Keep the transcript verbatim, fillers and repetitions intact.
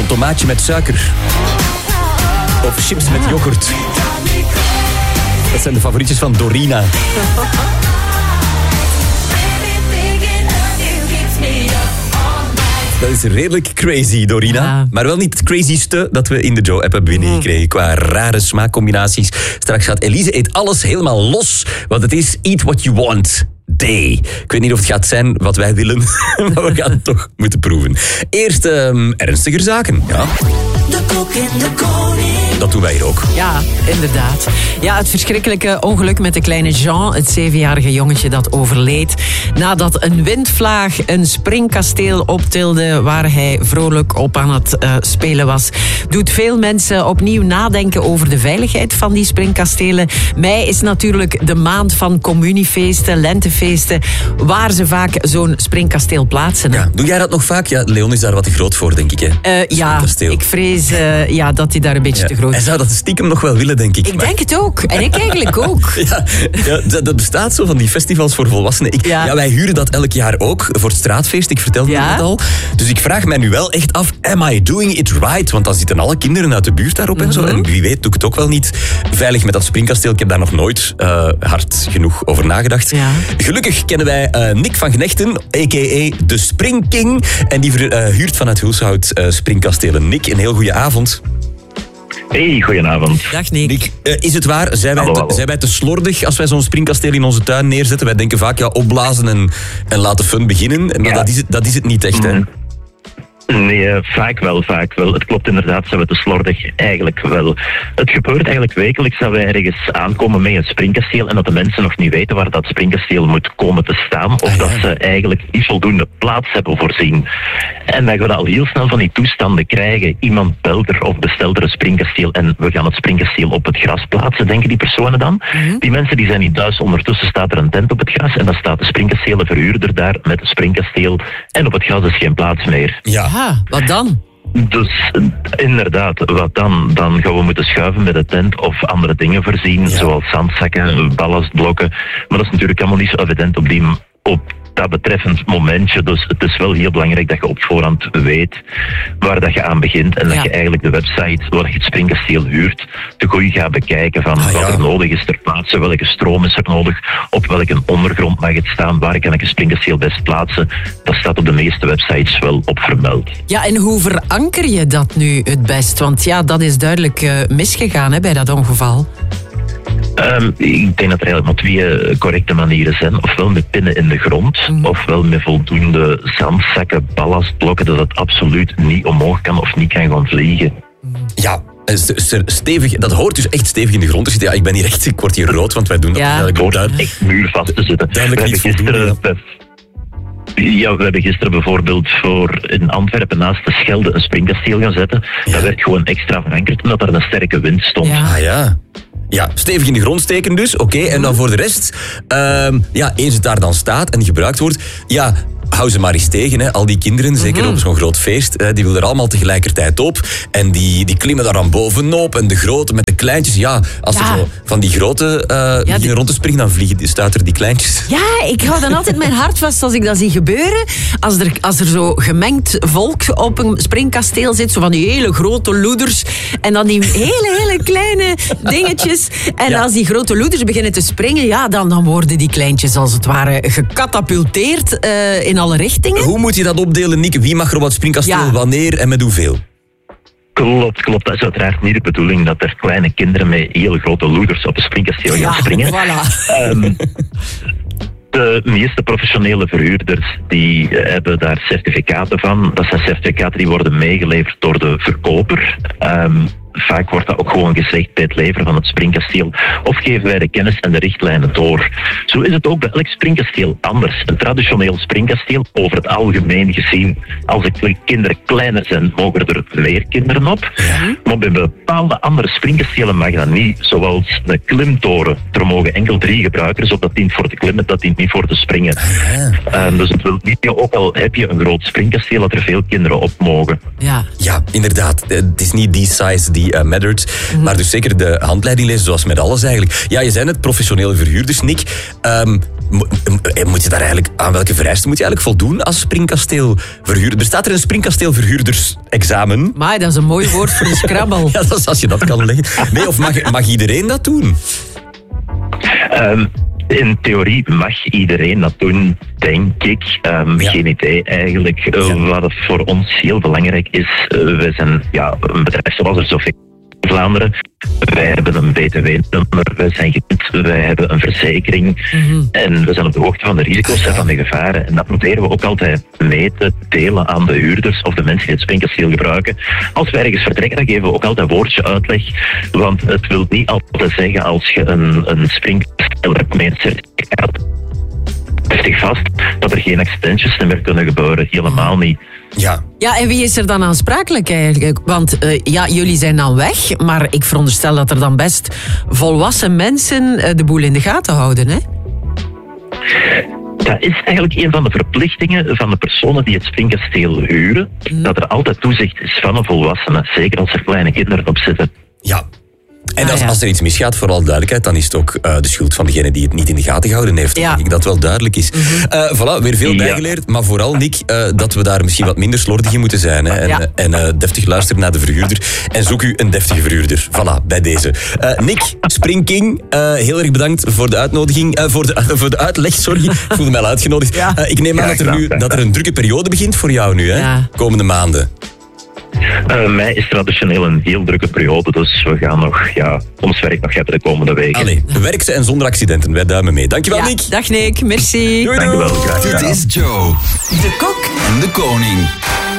tomaatje met suiker. Of chips met yoghurt. Dat zijn de favorietjes van Dorina. Dat is redelijk crazy, Dorina. Ja. Maar wel niet het crazyste dat we in de Joe-app hebben binnengekregen. Qua rare smaakcombinaties. Straks gaat Elise eet alles helemaal los. Want het is Eat What You Want Day. Ik weet niet of het gaat zijn wat wij willen. Maar we gaan het toch moeten proeven. Eerst um, ernstiger zaken. Ja. De kok en de koning. Dat doen wij hier ook. Ja, inderdaad. Ja, het verschrikkelijke ongeluk met de kleine Jean, het zevenjarige jongetje dat overleed nadat een windvlaag een springkasteel optilde waar hij vrolijk op aan het uh, spelen was, doet veel mensen opnieuw nadenken over de veiligheid van die springkastelen. Mei is natuurlijk de maand van communiefeesten, lentefeesten, waar ze vaak zo'n springkasteel plaatsen. Ja, doe jij dat nog vaak? Ja, Leon is daar wat te groot voor, denk ik. Hè? Uh, ja, ik vrees uh, ja, dat hij daar een beetje ja. te groot is. Hij zou dat stiekem nog wel willen, denk ik. Ik maar... denk het ook. En ik eigenlijk ook. ja, ja, dat bestaat zo van die festivals voor volwassenen. Ik, ja. Ja, wij huren dat elk jaar ook voor het straatfeest. Ik vertelde ja. het al. Dus ik vraag mij nu wel echt af, am I doing it right? Want dan zitten alle kinderen uit de buurt daarop mm-hmm. en zo. En wie weet doe ik het ook wel niet veilig met dat springkasteel. Ik heb daar nog nooit uh, hard genoeg over nagedacht. Ja. Gelukkig kennen wij uh, Nick van Gnechten, a k a de Spring King. En die verhuurt uh, vanuit Hulshout uh, springkastelen. Nick, een heel goede avond. Hey, goedenavond. Dag Nick. Nick uh, is het waar? Zijn wij, hallo, te, hallo. zijn wij te slordig als wij zo'n springkasteel in onze tuin neerzetten? Wij denken vaak, ja, opblazen en, en laten fun beginnen. Maar ja. dat, is het, dat is het niet echt, hè? Mm. Nee, uh, vaak wel, vaak wel. Het klopt inderdaad, zijn we te slordig. Eigenlijk wel. Het gebeurt eigenlijk wekelijks dat wij ergens aankomen met een springkasteel en dat de mensen nog niet weten waar dat springkasteel moet komen te staan. Of ah, ja. dat ze eigenlijk niet voldoende plaats hebben voorzien. En dat we dat al heel snel van die toestanden krijgen. Iemand belt er of bestelt er een springkasteel en we gaan het springkasteel op het gras plaatsen, denken die personen dan. Mm-hmm. Die mensen die zijn niet thuis, ondertussen staat er een tent op het gras en dan staat de springkastelenverhuurder daar met een springkasteel en op het gras is geen plaats meer. Ja. Ah, wat dan? Dus inderdaad, wat dan? Dan gaan we moeten schuiven met de tent of andere dingen voorzien, ja. zoals zandzakken, ballastblokken. Maar dat is natuurlijk allemaal niet zo evident op die... op dat betreffend momentje. Dus het is wel heel belangrijk dat je op voorhand weet waar dat je aan begint en dat ja. je eigenlijk de website waar je het springkasteel huurt te goed gaat bekijken van ah, ja. wat er nodig is ter plaatse, welke stroom is er nodig, op welke ondergrond mag het staan, waar kan ik een springkasteel best plaatsen. Dat staat op de meeste websites wel op vermeld. Ja, en hoe veranker je dat nu het best? Want ja, dat is duidelijk uh, misgegaan hè, bij dat ongeval. Um, ik denk dat er eigenlijk maar twee correcte manieren zijn. Ofwel met pinnen in de grond, mm. ofwel met voldoende zandzakken, ballastblokken, dat het absoluut niet omhoog kan of niet kan gaan vliegen. Ja, stevig, dat hoort dus echt stevig in de grond te zitten. Ja, ik ben hier echt, ik word hier rood, want wij doen dat. Ja. Het hoort echt muurvast te zitten. Duidelijk niet voldoende. Ja, we hebben gisteren bijvoorbeeld voor in Antwerpen naast de Schelde een springkasteel gaan zetten. Ja. Dat werd gewoon extra verankerd omdat er een sterke wind stond. Ja. Ah ja. Ja, stevig in de grond steken dus, oké. Okay. En dan voor de rest, um, ja, eens het daar dan staat en gebruikt wordt, ja, hou ze maar eens tegen, hè. Al die kinderen, zeker mm-hmm. op zo'n groot feest, hè, die willen er allemaal tegelijkertijd op. En die, die klimmen daar dan bovenop. En de grote met de kleintjes, ja, als ja. er zo van die grote uh, ja, beginnen de... rond te springen, dan vliegen staat er die kleintjes. Ja, ik hou dan altijd mijn hart vast als ik dat zie gebeuren. Als er, als er zo gemengd volk op een springkasteel zit, zo van die hele grote loeders. En dan die hele, hele kleine dingetjes. En ja. als die grote loeders beginnen te springen, ja, dan, dan worden die kleintjes als het ware gecatapulteerd uh, in alle richtingen. Hoe moet je dat opdelen, Nick? Wie mag er op het springkasteel, ja. wanneer en met hoeveel? Klopt, klopt. Dat is uiteraard niet de bedoeling dat er kleine kinderen met heel grote loeders op een springkasteel gaan ja, springen. Voilà. Um, de meeste professionele verhuurders die hebben daar certificaten van. Dat zijn certificaten die worden meegeleverd door de verkoper. Um, Vaak wordt dat ook gewoon gezegd bij het leveren van het springkasteel. Of geven wij de kennis en de richtlijnen door. Zo is het ook bij elk springkasteel anders. Een traditioneel springkasteel, over het algemeen gezien, als de kinderen kleiner zijn, mogen er meer kinderen op. Ja. Maar bij bepaalde andere springkastelen mag dat niet. Zoals de klimtoren. Er mogen enkel drie gebruikers op. Dat dient voor te klimmen, dat dient niet voor te springen. Ja. Um, dus het wil niet, ook al heb je een groot springkasteel, dat er veel kinderen op mogen. Ja, ja inderdaad. Het is niet die size die uh, mattert. Mm-hmm. Maar dus zeker de handleiding lezen, zoals met alles eigenlijk. Ja, je zei het, professionele verhuurders, Nick. Um, moet je daar eigenlijk, aan welke vereisten moet je eigenlijk voldoen als springkasteelverhuurder? Er staat er een springkasteelverhuurdersexamen. Maar dat is een mooi woord voor de Scrabble. Ja, dat is als je dat kan leggen. Nee, of mag, mag iedereen dat doen? Um, in theorie mag iedereen dat doen, denk ik. Um, ja. Geen idee eigenlijk. Uh, ja. Wat het voor ons heel belangrijk is, uh, wij zijn ja, een bedrijf zoals er zoveel in Vlaanderen. Wij hebben een B T W-nummer, wij zijn gekend, wij hebben een verzekering mm-hmm. en we zijn op de hoogte van de risico's en van de gevaren. En dat proberen we ook altijd mee te delen aan de huurders of de mensen die het springkasteel gebruiken. Als wij ergens vertrekken, dan geven we ook altijd een woordje uitleg, want het wil niet altijd zeggen als je een, een springkasteel hebt met een certificaat heftig vast, dat er geen accidentjes meer kunnen gebeuren. Helemaal niet. Ja. Ja, en wie is er dan aansprakelijk eigenlijk? Want uh, ja, jullie zijn dan weg, maar ik veronderstel dat er dan best volwassen mensen uh, de boel in de gaten houden, hè? Dat is eigenlijk een van de verplichtingen van de personen die het springkasteel huren, mm. dat er altijd toezicht is van een volwassene, zeker als er kleine kinderen op zitten. Ja. En als, ah, ja. als er iets misgaat, vooral duidelijkheid, dan is het ook uh, de schuld van degene die het niet in de gaten gehouden heeft. Ja. Denk ik dat wel duidelijk is. Mm-hmm. Uh, voilà, weer veel ja. bijgeleerd. Maar vooral, Nick, uh, dat we daar misschien wat minder slordig in moeten zijn. Hè, en ja. en uh, deftig luisteren naar de verhuurder. En zoek u een deftige verhuurder. Voilà, bij deze. Uh, Nick, Spring King, uh, heel erg bedankt voor de uitnodiging. Uh, voor, de, uh, voor de uitleg, sorry. Ik voelde mij al uitgenodigd. Ja. Uh, ik neem aan dat er, nu, dat er een drukke periode begint voor jou nu, hè? Ja. Komende maanden. Uh, mei is traditioneel een heel drukke periode, dus we gaan nog, ja, ons werk nog hebben de komende weken. Allee, werkte en zonder accidenten, wij duimen mee. Dankjewel, ja, Nick. Dag Nick, merci. Doei, doei. Dankjewel, graag gedaan. Dit is Joe, de kok en de koning.